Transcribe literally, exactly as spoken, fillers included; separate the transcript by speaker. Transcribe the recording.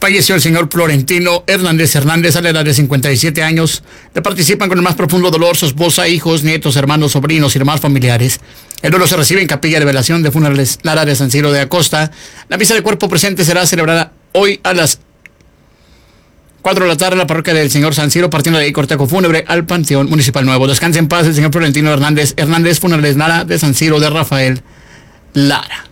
Speaker 1: Falleció el señor Florentino Hernández Hernández a la edad de cincuenta y siete años. Le participan con el más profundo dolor su esposa, hijos, nietos, hermanos, sobrinos y demás familiares. El duelo se recibe en Capilla de Velación de Funerales Lara de San Ciro de Acosta. La misa de cuerpo presente será celebrada hoy a las cuatro de la tarde en la parroquia del señor San Ciro, partiendo de ahí cortejo fúnebre al Panteón Municipal Nuevo. Descanse en paz el señor Florentino Hernández Hernández, Funerales Lara de San Ciro de Rafael Lara.